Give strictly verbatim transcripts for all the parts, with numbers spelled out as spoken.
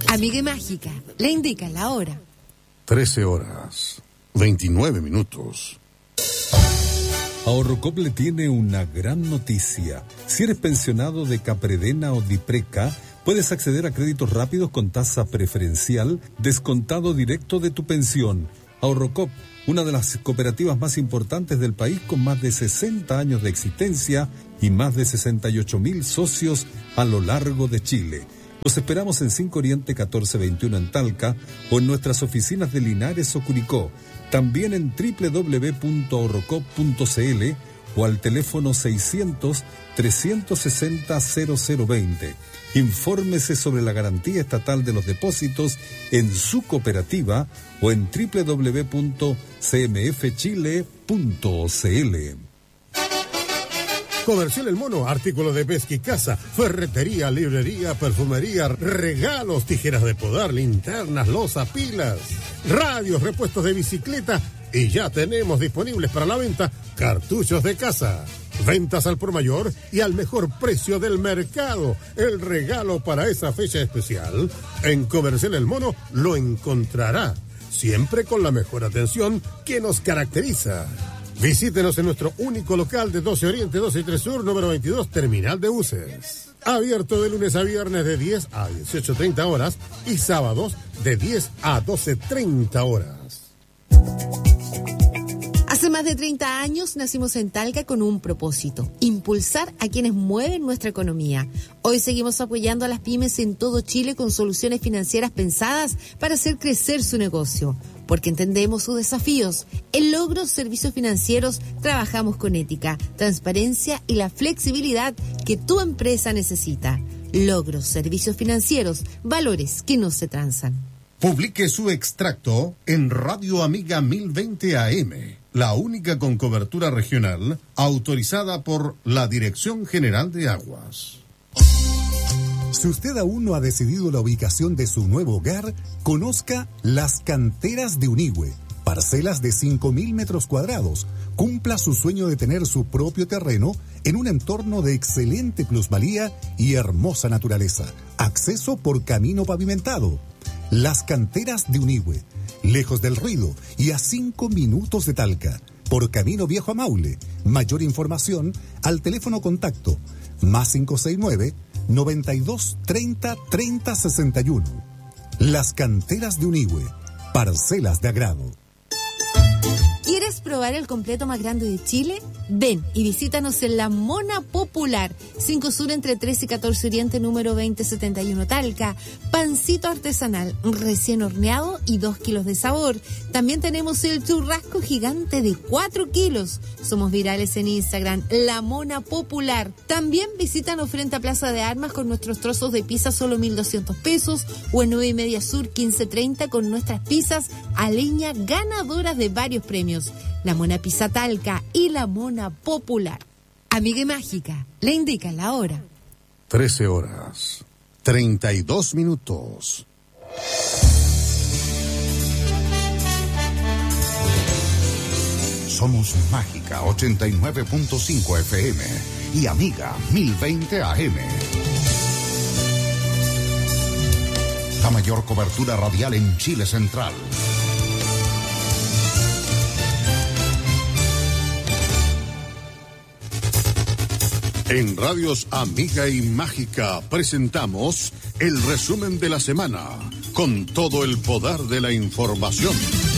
Amiga Mágica, le indica la hora. trece horas, veintinueve minutos. Ahorrocop le tiene una gran noticia. Si eres pensionado de Capredena o Dipreca, puedes acceder a créditos rápidos con tasa preferencial, descontado directo de tu pensión. Ahorrocop, una de las cooperativas más importantes del país con más de sesenta años de existencia y más de sesenta y ocho mil socios a lo largo de Chile. Los esperamos en cinco Oriente catorce veintiuno en Talca o en nuestras oficinas de Linares o Curicó. También en doble u doble u doble u punto ahorrocop punto c l o al teléfono seiscientos, trescientos sesenta, cero cero veinte. Infórmese sobre la garantía estatal de los depósitos en su cooperativa o en doble u doble u doble u punto c m f chile punto c l. Comercial El Mono, artículos de pesca y caza, ferretería, librería, perfumería, regalos, tijeras de podar, linternas, loza, pilas, radios, repuestos de bicicleta y ya tenemos disponibles para la venta cartuchos de caza. Ventas al por mayor y al mejor precio del mercado. El regalo para esa fecha especial. En Comercial El Mono lo encontrará, siempre con la mejor atención que nos caracteriza. Visítenos en nuestro único local de doce Oriente, doce y tres Sur, número veintidós, Terminal de Buses. Abierto de lunes a viernes de diez a dieciocho treinta horas y sábados de diez a doce treinta horas. Hace más de treinta años nacimos en Talca con un propósito: impulsar a quienes mueven nuestra economía. Hoy seguimos apoyando a las pymes en todo Chile con soluciones financieras pensadas para hacer crecer su negocio. Porque entendemos sus desafíos. En Logros Servicios Financieros trabajamos con ética, transparencia y la flexibilidad que tu empresa necesita. Logros Servicios Financieros, valores que no se transan. Publique su extracto en Radio Amiga mil veinte A M, la única con cobertura regional autorizada por la Dirección General de Aguas. Si usted aún no ha decidido la ubicación de su nuevo hogar, conozca Las Canteras de Unigüe, parcelas de cinco mil metros cuadrados. Cumpla su sueño de tener su propio terreno en un entorno de excelente plusvalía y hermosa naturaleza. Acceso por camino pavimentado. Las Canteras de Unigüe, lejos del ruido y a cinco minutos de Talca, por camino viejo a Maule. Mayor información al teléfono contacto más cinco seis nueve, noventa y dos, treinta, treinta, sesenta y uno. Las Canteras de Unigüe, parcelas de agrado. ¿Quieres probar el completo más grande de Chile? Ven y visítanos en La Mona Popular, cinco Sur entre trece y catorce Oriente, número veinte setenta y uno Talca. Pancito artesanal, recién horneado y dos kilos de sabor. También tenemos el churrasco gigante de cuatro kilos. Somos virales en Instagram, La Mona Popular. También visítanos frente a Plaza de Armas con nuestros trozos de pizza solo mil doscientos pesos o en nueve y media Sur quince treinta con nuestras pizzas a leña ganadoras de varios premios. La Mona Pizza Talca y La Mona Popular. Amiga Mágica, le indica la hora. trece horas, treinta y dos minutos. Somos Mágica ochenta y nueve punto cinco F M y Amiga mil veinte A M. La mayor cobertura radial en Chile Central. En Radios Amiga y Mágica presentamos el resumen de la semana, con todo el poder de la información.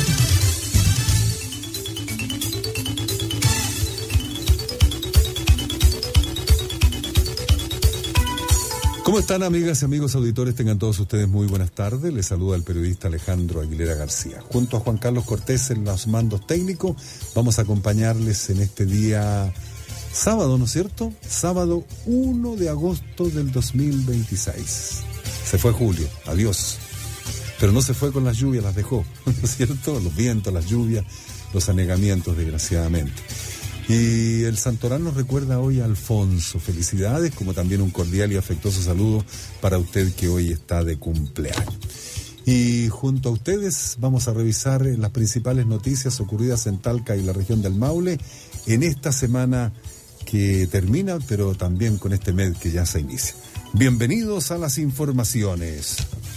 ¿Cómo están, amigas y amigos auditores? Tengan todos ustedes muy buenas tardes. Les saluda el periodista Alejandro Aguilera García. Junto a Juan Carlos Cortés en los mandos técnicos, vamos a acompañarles en este día sábado, ¿no es cierto? Sábado uno de agosto del dos mil veintiséis. Se fue julio, adiós. Pero no se fue con las lluvias, las dejó, ¿no es cierto? Los vientos, las lluvias, los anegamientos, desgraciadamente. Y el santoral nos recuerda hoy a Alfonso. Felicidades, como también un cordial y afectuoso saludo para usted que hoy está de cumpleaños. Y junto a ustedes vamos a revisar las principales noticias ocurridas en Talca y la región del Maule en esta semana que termina, pero también con este mes que ya se inicia. Bienvenidos a las informaciones.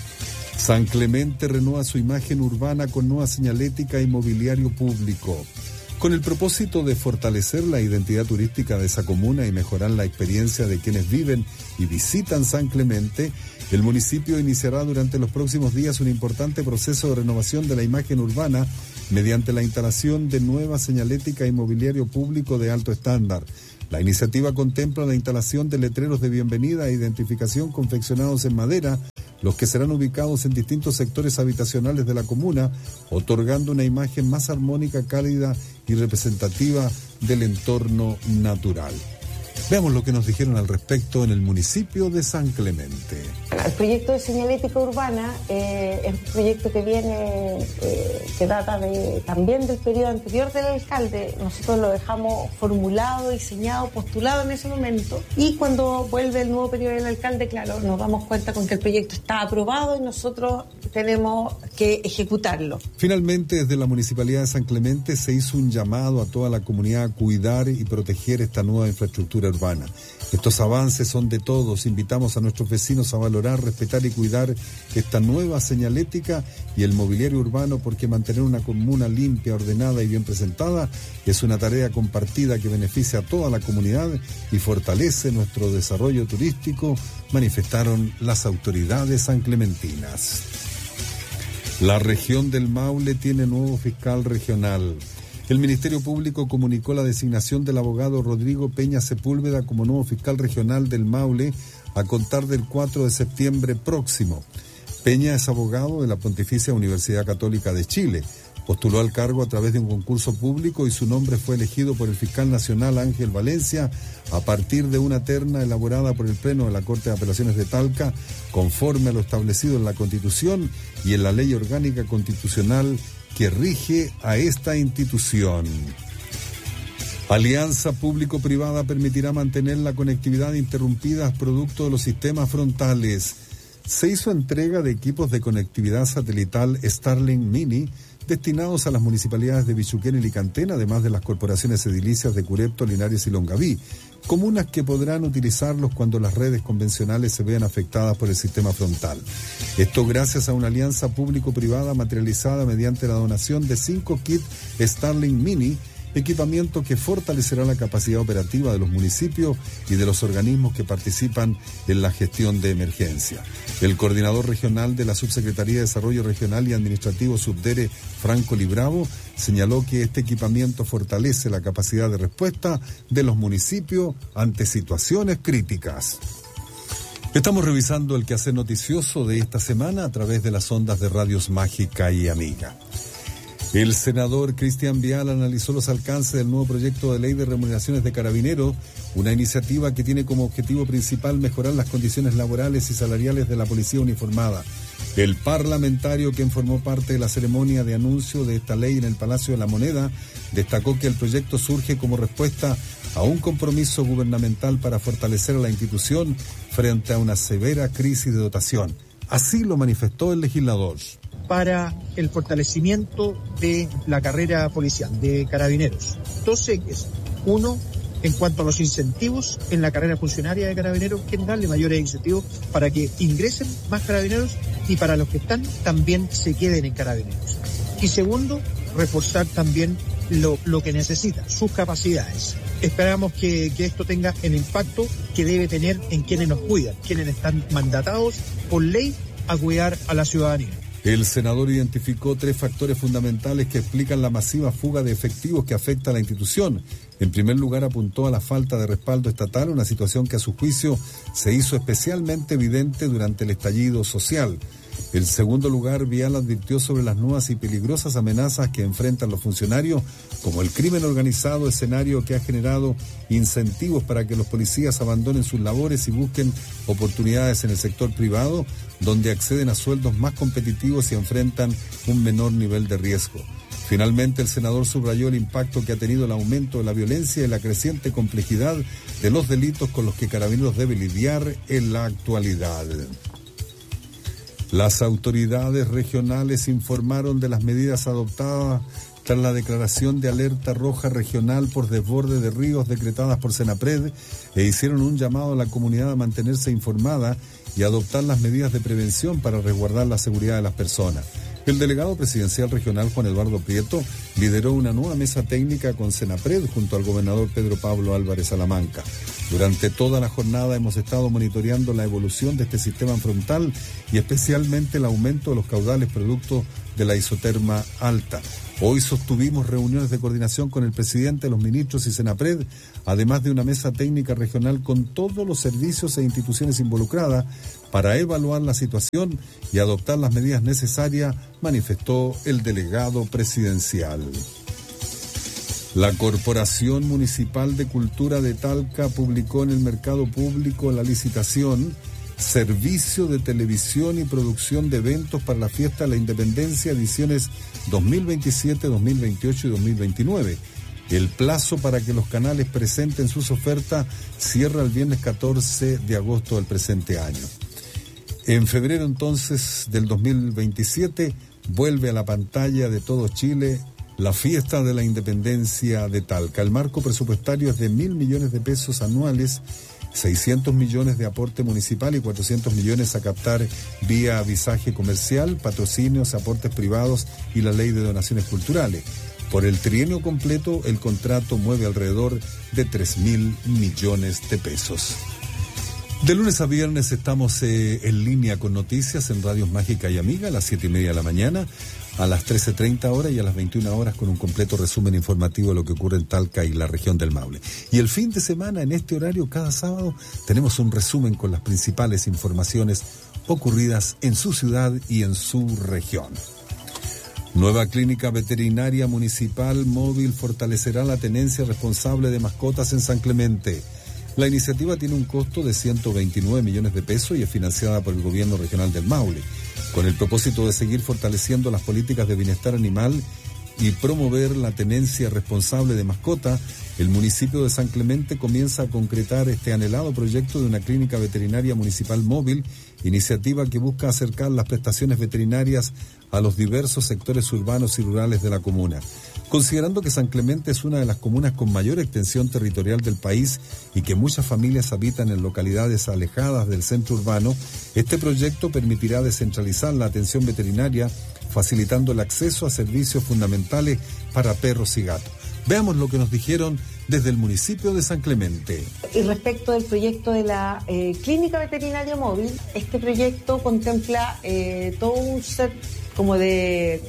San Clemente renueva su imagen urbana con nueva señalética y mobiliario público. Con el propósito de fortalecer la identidad turística de esa comuna y mejorar la experiencia de quienes viven y visitan San Clemente, el municipio iniciará durante los próximos días un importante proceso de renovación de la imagen urbana mediante la instalación de nueva señalética y mobiliario público de alto estándar. La iniciativa contempla la instalación de letreros de bienvenida e identificación confeccionados en madera, los que serán ubicados en distintos sectores habitacionales de la comuna, otorgando una imagen más armónica, cálida y representativa del entorno natural. Veamos lo que nos dijeron al respecto en el municipio de San Clemente. El proyecto de señalética urbana eh, es un proyecto que viene, eh, que data de, también del periodo anterior del alcalde. Nosotros lo dejamos formulado, diseñado, postulado en ese momento. Y cuando vuelve el nuevo periodo del alcalde, claro, nos damos cuenta con que el proyecto está aprobado y nosotros tenemos que ejecutarlo. Finalmente, desde la Municipalidad de San Clemente se hizo un llamado a toda la comunidad a cuidar y proteger esta nueva infraestructura urbana. Estos avances son de todos. Invitamos a nuestros vecinos a valorar, respetar y cuidar esta nueva señalética y el mobiliario urbano, porque mantener una comuna limpia, ordenada y bien presentada es una tarea compartida que beneficia a toda la comunidad y fortalece nuestro desarrollo turístico, manifestaron las autoridades sanclementinas. La región del Maule tiene nuevo fiscal regional. El Ministerio Público comunicó la designación del abogado Rodrigo Peña Sepúlveda como nuevo fiscal regional del Maule a contar del cuatro de septiembre próximo. Peña es abogado de la Pontificia Universidad Católica de Chile. Postuló al cargo a través de un concurso público y su nombre fue elegido por el fiscal nacional Ángel Valencia a partir de una terna elaborada por el Pleno de la Corte de Apelaciones de Talca, conforme a lo establecido en la Constitución y en la Ley Orgánica Constitucional que rige a esta institución. Alianza público-privada permitirá mantener la conectividad interrumpida producto de los sistemas frontales. Se hizo entrega de equipos de conectividad satelital Starlink Mini destinados a las municipalidades de Bichuquén y Licantén, además de las corporaciones edilicias de Curepto, Linares y Longaví, comunas que podrán utilizarlos cuando las redes convencionales se vean afectadas por el sistema frontal. Esto gracias a una alianza público-privada materializada mediante la donación de cinco kits Starlink Mini, equipamiento que fortalecerá la capacidad operativa de los municipios y de los organismos que participan en la gestión de emergencia. El coordinador regional de la Subsecretaría de Desarrollo Regional y Administrativo Subdere, Franco Libravo, señaló que este equipamiento fortalece la capacidad de respuesta de los municipios ante situaciones críticas. Estamos revisando el quehacer noticioso de esta semana a través de las ondas de Radios Mágica y Amiga. El senador Cristian Vial analizó los alcances del nuevo proyecto de ley de remuneraciones de carabineros, una iniciativa que tiene como objetivo principal mejorar las condiciones laborales y salariales de la policía uniformada. El parlamentario, quien formó parte de la ceremonia de anuncio de esta ley en el Palacio de la Moneda, destacó que el proyecto surge como respuesta a un compromiso gubernamental para fortalecer a la institución frente a una severa crisis de dotación. Así lo manifestó el legislador. Para el fortalecimiento de la carrera policial, de carabineros. Dos ejes. Uno, en cuanto a los incentivos en la carrera funcionaria de carabineros, quieren darle mayores incentivos para que ingresen más carabineros y para los que están también se queden en carabineros. Y segundo, reforzar también lo, lo que necesita, sus capacidades. Esperamos que, que esto tenga el impacto que debe tener en quienes nos cuidan, quienes están mandatados por ley a cuidar a la ciudadanía. El senador identificó tres factores fundamentales que explican la masiva fuga de efectivos que afecta a la institución. En primer lugar, apuntó a la falta de respaldo estatal, una situación que a su juicio se hizo especialmente evidente durante el estallido social. En segundo lugar, Vial advirtió sobre las nuevas y peligrosas amenazas que enfrentan los funcionarios, como el crimen organizado, escenario que ha generado incentivos para que los policías abandonen sus labores y busquen oportunidades en el sector privado, donde acceden a sueldos más competitivos y enfrentan un menor nivel de riesgo. Finalmente, el senador subrayó el impacto que ha tenido el aumento de la violencia y la creciente complejidad de los delitos con los que Carabineros debe lidiar en la actualidad. Las autoridades regionales informaron de las medidas adoptadas tras la declaración de alerta roja regional por desborde de ríos decretadas por Senapred e hicieron un llamado a la comunidad a mantenerse informada y adoptar las medidas de prevención para resguardar la seguridad de las personas. El delegado presidencial regional Juan Eduardo Prieto lideró una nueva mesa técnica con Senapred junto al gobernador Pedro Pablo Álvarez Salamanca. Durante toda la jornada hemos estado monitoreando la evolución de este sistema frontal y especialmente el aumento de los caudales producto de la isoterma alta. Hoy sostuvimos reuniones de coordinación con el presidente, los ministros y Senapred, además de una mesa técnica regional con todos los servicios e instituciones involucradas para evaluar la situación y adoptar las medidas necesarias, manifestó el delegado presidencial. La Corporación Municipal de Cultura de Talca publicó en el mercado público la licitación Servicio de Televisión y Producción de Eventos para la Fiesta de la Independencia, ediciones dos mil veintisiete, dos mil veintiocho y dos mil veintinueve. El plazo para que los canales presenten sus ofertas cierra el viernes catorce de agosto del presente año. En febrero entonces del dos mil veintisiete vuelve a la pantalla de todo Chile la Fiesta de la Independencia de Talca. El marco presupuestario es de mil millones de pesos anuales, seiscientos millones de aporte municipal y cuatrocientos millones a captar vía avisaje comercial, patrocinios, aportes privados y la ley de donaciones culturales. Por el trienio completo, el contrato mueve alrededor de tres mil millones de pesos. De lunes a viernes estamos eh, en línea con noticias en Radios Mágica y Amiga a las siete y media de la mañana, a las trece treinta horas y a las veintiuna horas con un completo resumen informativo de lo que ocurre en Talca y la región del Maule. Y el fin de semana, en este horario, cada sábado, tenemos un resumen con las principales informaciones ocurridas en su ciudad y en su región. Nueva clínica veterinaria municipal móvil fortalecerá la tenencia responsable de mascotas en San Clemente. La iniciativa tiene un costo de ciento veintinueve millones de pesos y es financiada por el gobierno regional del Maule, con el propósito de seguir fortaleciendo las políticas de bienestar animal y promover la tenencia responsable de mascotas. El municipio de San Clemente comienza a concretar este anhelado proyecto de una clínica veterinaria municipal móvil, iniciativa que busca acercar las prestaciones veterinarias a los diversos sectores urbanos y rurales de la comuna. Considerando que San Clemente es una de las comunas con mayor extensión territorial del país y que muchas familias habitan en localidades alejadas del centro urbano, este proyecto permitirá descentralizar la atención veterinaria, facilitando el acceso a servicios fundamentales para perros y gatos. Veamos lo que nos dijeron desde el municipio de San Clemente. Y respecto del proyecto de la eh, clínica veterinaria móvil, este proyecto contempla eh, todo un set como de,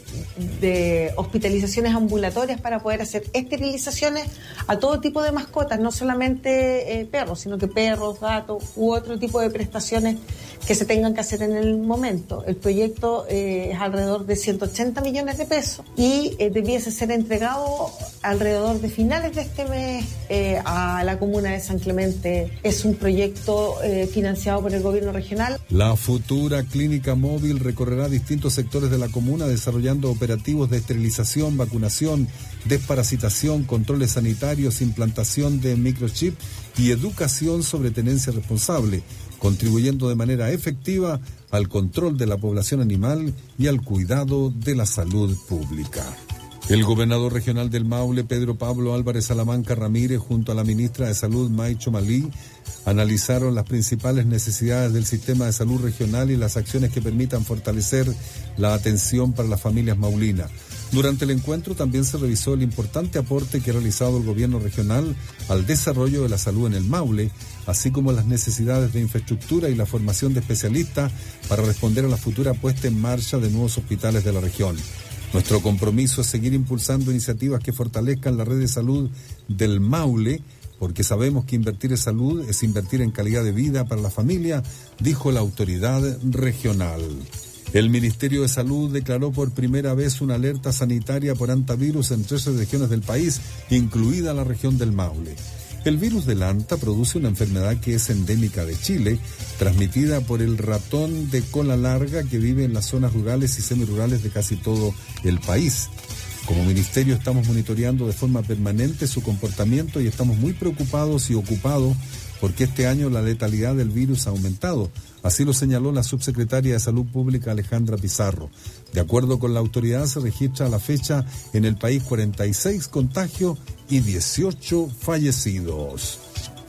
de hospitalizaciones ambulatorias para poder hacer esterilizaciones a todo tipo de mascotas, no solamente eh, perros, sino que perros, gatos u otro tipo de prestaciones que se tengan que hacer en el momento. El proyecto eh, es alrededor de ciento ochenta millones de pesos y eh, debiese ser entregado alrededor de finales de este mes eh, a la comuna de San Clemente. Es un proyecto eh, financiado por el gobierno regional. La futura clínica móvil recorrerá distintos sectores de la comuna desarrollando operativos de esterilización, vacunación, desparasitación, controles sanitarios, implantación de microchip y educación sobre tenencia responsable, contribuyendo de manera efectiva al control de la población animal y al cuidado de la salud pública. El gobernador regional del Maule, Pedro Pablo Álvarez Salamanca Ramírez, junto a la ministra de Salud, Maicho Malí, analizaron las principales necesidades del sistema de salud regional y las acciones que permitan fortalecer la atención para las familias maulinas. Durante el encuentro también se revisó el importante aporte que ha realizado el gobierno regional al desarrollo de la salud en el Maule, así como las necesidades de infraestructura y la formación de especialistas para responder a la futura puesta en marcha de nuevos hospitales de la región. Nuestro compromiso es seguir impulsando iniciativas que fortalezcan la red de salud del Maule, porque sabemos que invertir en salud es invertir en calidad de vida para la familia, dijo la autoridad regional. El Ministerio de Salud declaró por primera vez una alerta sanitaria por hantavirus en trece regiones del país, incluida la región del Maule. El virus del hanta produce una enfermedad que es endémica de Chile, transmitida por el ratón de cola larga que vive en las zonas rurales y semirurales de casi todo el país. Como ministerio estamos monitoreando de forma permanente su comportamiento y estamos muy preocupados y ocupados porque este año la letalidad del virus ha aumentado. Así lo señaló la subsecretaria de Salud Pública Alejandra Pizarro. De acuerdo con la autoridad, se registra a la fecha en el país cuarenta y seis contagios y dieciocho fallecidos.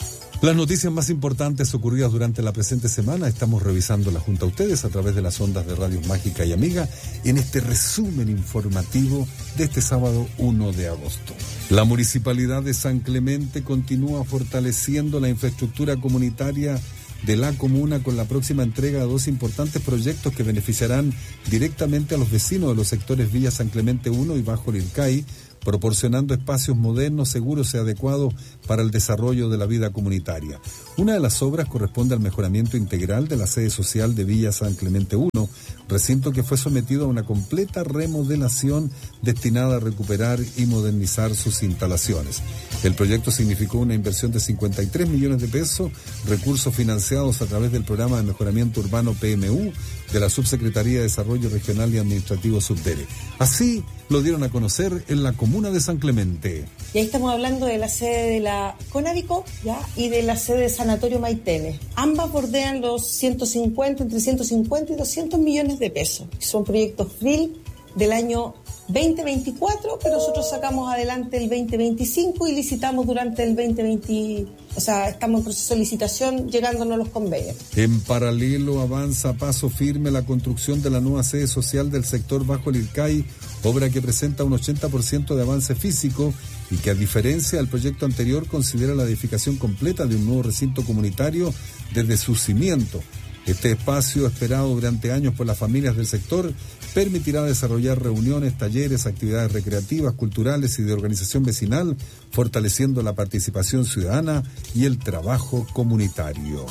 Las noticias más importantes ocurridas durante la presente semana estamos revisándolas junto a ustedes a través de las ondas de Radio Mágica y Amiga en este resumen informativo de este sábado uno de agosto. La Municipalidad de San Clemente continúa fortaleciendo la infraestructura comunitaria de la comuna con la próxima entrega de dos importantes proyectos que beneficiarán directamente a los vecinos de los sectores Villa San Clemente uno y Bajo Lircay, proporcionando espacios modernos, seguros y adecuados para el desarrollo de la vida comunitaria. Una de las obras corresponde al mejoramiento integral de la sede social de Villa San Clemente uno, recinto que fue sometido a una completa remodelación destinada a recuperar y modernizar sus instalaciones. El proyecto significó una inversión de cincuenta y tres millones de pesos, recursos financiados a través del Programa de Mejoramiento Urbano P M U de la Subsecretaría de Desarrollo Regional y Administrativo Subdere. Así lo dieron a conocer en la comuna de San Clemente. Y ahí estamos hablando de la sede de la Conavico, ¿ya? Y de la sede de Sanatorio Maitene. Ambas bordean los ciento cincuenta, entre ciento cincuenta y doscientos millones de pesos. Son proyectos F R I L del año veinte veinticuatro, pero nosotros sacamos adelante el veinte veinticinco y licitamos durante el veinte veinte, o sea, estamos en proceso de licitación llegándonos los convenios. En paralelo avanza a paso firme la construcción de la nueva sede social del sector Bajo Lircay, obra que presenta un ochenta por ciento de avance físico y que, a diferencia del proyecto anterior, considera la edificación completa de un nuevo recinto comunitario desde su cimiento. Este espacio, esperado durante años por las familias del sector, permitirá desarrollar reuniones, talleres, actividades recreativas, culturales y de organización vecinal, fortaleciendo la participación ciudadana y el trabajo comunitario.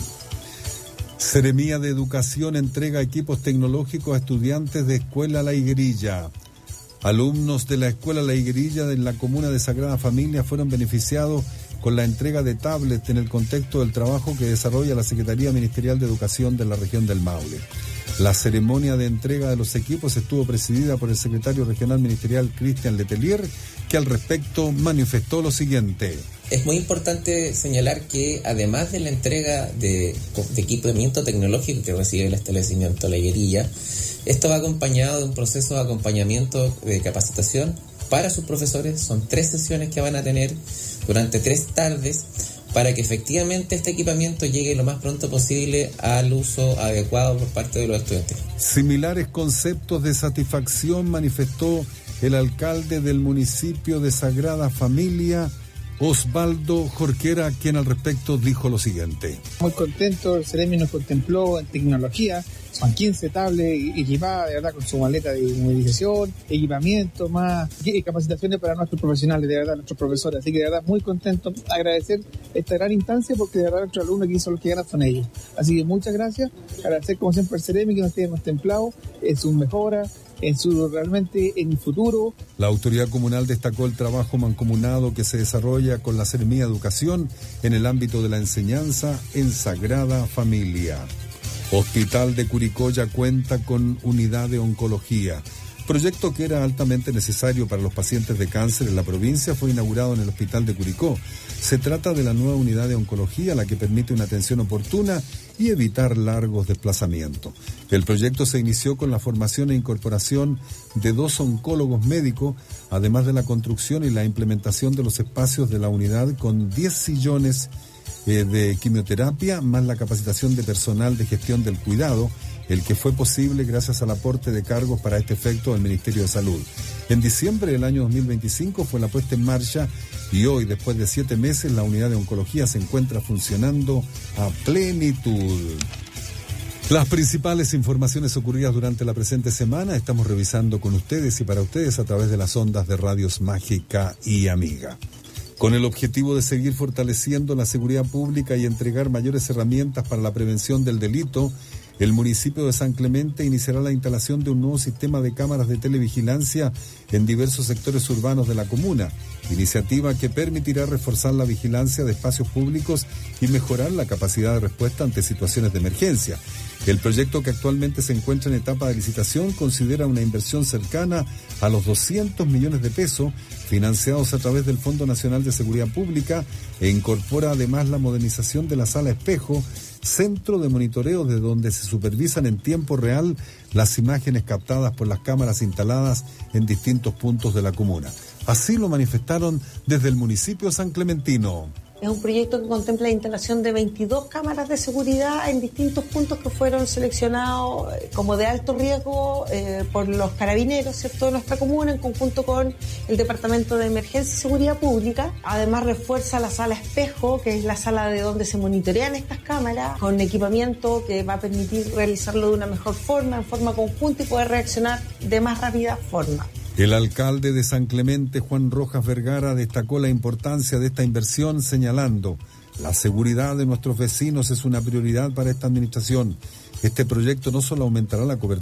Seremía de Educación entrega equipos tecnológicos a estudiantes de Escuela La Higuerilla. Alumnos de la Escuela La Higuerilla en la comuna de Sagrada Familia fueron beneficiados con la entrega de tablets en el contexto del trabajo que desarrolla la Secretaría Ministerial de Educación de la región del Maule. La ceremonia de entrega de los equipos estuvo presidida por el secretario regional ministerial Cristian Letelier, que al respecto manifestó lo siguiente. Es muy importante señalar que además de la entrega de, de equipamiento tecnológico que recibe el establecimiento La Higuerilla, esto va acompañado de un proceso de acompañamiento de capacitación para sus profesores. Son tres sesiones que van a tener durante tres tardes para que efectivamente este equipamiento llegue lo más pronto posible al uso adecuado por parte de los estudiantes. Similares conceptos de satisfacción manifestó el alcalde del municipio de Sagrada Familia, Osvaldo Jorquera, quien al respecto dijo lo siguiente. Muy contento, el Ceremi nos contempló en tecnología, son quince tablets equipadas, de verdad, con su maleta de movilización, equipamiento, más capacitaciones para nuestros profesionales, de verdad, nuestros profesores. Así que de verdad, muy contento, agradecer esta gran instancia, porque de verdad nuestros alumnos aquí son los que ganan, son ellos. Así que muchas gracias, agradecer como siempre al Ceremi que nos tiene contemplado en sus mejoras, en su realmente en el futuro. La autoridad comunal destacó el trabajo mancomunado que se desarrolla con la Seremía de Educación en el ámbito de la enseñanza en Sagrada Familia. Hospital de Curicó ya cuenta con unidad de oncología. Proyecto que era altamente necesario para los pacientes de cáncer en la provincia fue inaugurado en el Hospital de Curicó. Se trata de la nueva unidad de oncología, la que permite una atención oportuna y evitar largos desplazamientos. El proyecto se inició con la formación e incorporación de dos oncólogos médicos, además de la construcción y la implementación de los espacios de la unidad con diez sillones eh, de quimioterapia, más la capacitación de personal de gestión del cuidado, el que fue posible gracias al aporte de cargos para este efecto del Ministerio de Salud. En diciembre del año dos mil veinticinco fue la puesta en marcha y hoy, después de siete meses, la unidad de oncología se encuentra funcionando a plenitud. Las principales informaciones ocurridas durante la presente semana estamos revisando con ustedes y para ustedes a través de las ondas de Radios Mágica y Amiga. Con el objetivo de seguir fortaleciendo la seguridad pública y entregar mayores herramientas para la prevención del delito, el municipio de San Clemente iniciará la instalación de un nuevo sistema de cámaras de televigilancia en diversos sectores urbanos de la comuna, iniciativa que permitirá reforzar la vigilancia de espacios públicos y mejorar la capacidad de respuesta ante situaciones de emergencia. El proyecto, que actualmente se encuentra en etapa de licitación, considera una inversión cercana a los doscientos millones de pesos, financiados a través del Fondo Nacional de Seguridad Pública, e incorpora además la modernización de la Sala Espejo, centro de monitoreo de donde se supervisan en tiempo real las imágenes captadas por las cámaras instaladas en distintos puntos de la comuna. Así lo manifestaron desde el municipio san clementino. Es un proyecto que contempla la instalación de veintidós cámaras de seguridad en distintos puntos que fueron seleccionados como de alto riesgo eh, por los carabineros, ¿cierto?, de nuestra comuna, en conjunto con el Departamento de Emergencia y Seguridad Pública. Además, refuerza la sala espejo, que es la sala de donde se monitorean estas cámaras, con equipamiento que va a permitir realizarlo de una mejor forma, en forma conjunta, y poder reaccionar de más rápida forma. El alcalde de San Clemente, Juan Rojas Vergara, destacó la importancia de esta inversión, señalando: la seguridad de nuestros vecinos es una prioridad para esta administración. Este proyecto no solo aumentará la cobertura